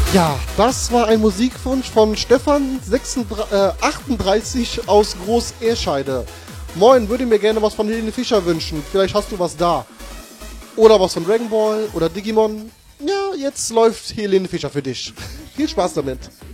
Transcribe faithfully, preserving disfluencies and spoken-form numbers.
Ja, das war ein Musikwunsch von Stefan sechsunddreißig, äh, achtunddreißig aus Groß-Ehrscheide. Moin, würde mir gerne was von Helene Fischer wünschen. Vielleicht hast du was da. Oder was von Dragon Ball oder Digimon. Ja, jetzt läuft Helene Fischer für dich. Viel Spaß damit.